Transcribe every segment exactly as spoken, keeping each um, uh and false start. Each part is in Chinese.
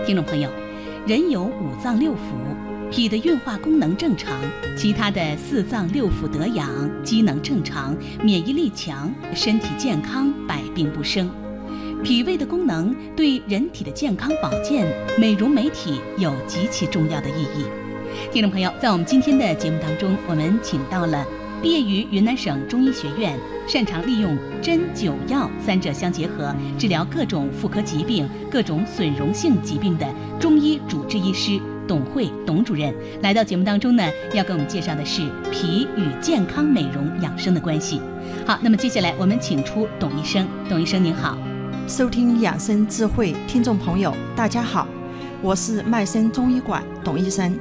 听众朋友，人有五脏六腑，脾的运化功能正常，其他的四脏六腑得养，机能正常，免疫力强，身体健康，百病不生。脾胃的功能对人体的健康保健、美容美体有极其重要的意义。听众朋友，在我们今天的节目当中，我们请到了毕业于云南省中医学院，擅长利用针灸药三者相结合治疗各种妇科疾病、各种损溶性疾病的中医主治医师董慧董主任来到节目当中呢，要给我们介绍的是脾与健康美容养生的关系。好，那么接下来我们请出董医生。董医生您好。 收听养生智慧，听众朋友大家好，我是麦森中医馆董医生。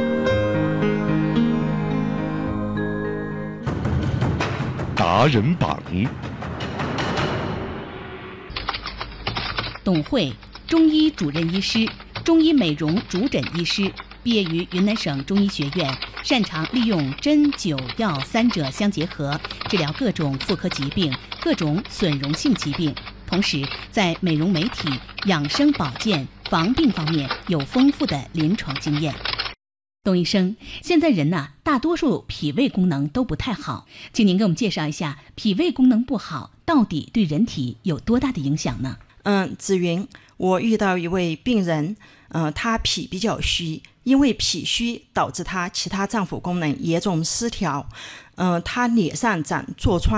达人榜。 董慧，中医主任医师，中医美容主诊医师，毕业于云南省中医学院，擅长利用针灸药三者相结合治疗各种妇科疾病、各种损溶性疾病，同时在美容美体、养生保健、防病方面有丰富的临床经验。董医生，现在人呐、啊，大多数脾胃功能都不太好，请您给我们介绍一下脾胃功能不好到底对人体有多大的影响呢？ 嗯，子云，我遇到一位病人，呃，他脾比较虚，因为脾虚导致他其他脏腑功能严重失调，嗯、呃，他脸上长痤疮。